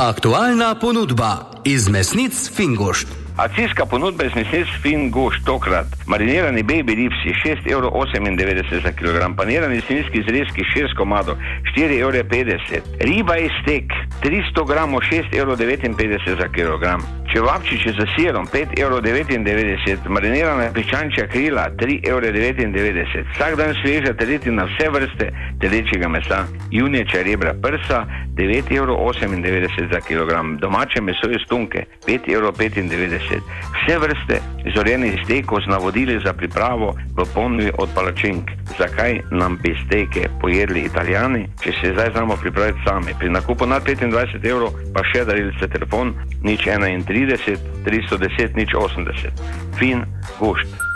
Aktualna ponudba iz mesnic Fingošt. Akcijska ponudba iz mesnic Fingošt tokrat. Marinirani baby ribsi 6,98 € za kilogram, panirani svinjski zrezki 6 komadov 4,50 €, riba iz stek 300 gramov 6,59 € za kilogram, čevapčiči za sirom 5,99 €, marinirana piščančja krila 3,99 €, vsak dan sveža teletina vse vrste telečjega mesa, junječja rebra prsa 9,98 € za kilogram, domače meso iz tunke 5,95 €, vse vrste zorjenih stekov z navodili za pripravo v ponudbi od palačink. Zakaj nam bi steke pojedli Italijani, če se zdaj znamo pripraviti sami? Pri nakupu nad 25 € pa še darilce telefon 031 310 080. Fingošt.